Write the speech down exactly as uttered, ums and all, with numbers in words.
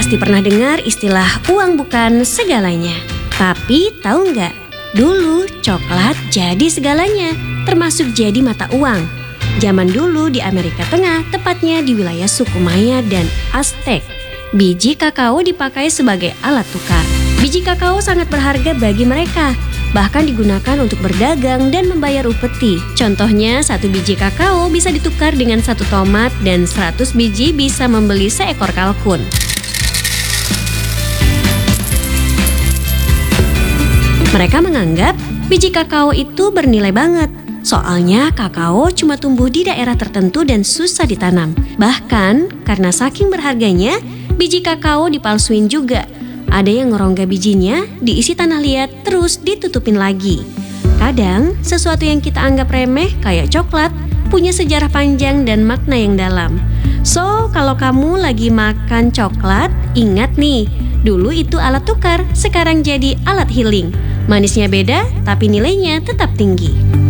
Pasti pernah dengar istilah uang bukan segalanya. Tapi tahu nggak? Dulu coklat jadi segalanya, termasuk jadi mata uang. Zaman dulu di Amerika Tengah, tepatnya di wilayah suku Maya dan Aztec, biji kakao dipakai sebagai alat tukar. Biji kakao sangat berharga bagi mereka, bahkan digunakan untuk berdagang dan membayar upeti. Contohnya, satu biji kakao bisa ditukar dengan satu tomat dan seratus biji bisa membeli seekor kalkun. Mereka menganggap biji kakao itu bernilai banget. Soalnya kakao cuma tumbuh di daerah tertentu dan susah ditanam. Bahkan karena saking berharganya, biji kakao dipalsuin juga. Ada yang ngerongga bijinya, diisi tanah liat, terus ditutupin lagi. Kadang, sesuatu yang kita anggap remeh kayak coklat punya sejarah panjang dan makna yang dalam. So, kalau kamu lagi makan coklat, ingat nih, dulu itu alat tukar, sekarang jadi alat healing. Manisnya beda, tapi nilainya tetap tinggi.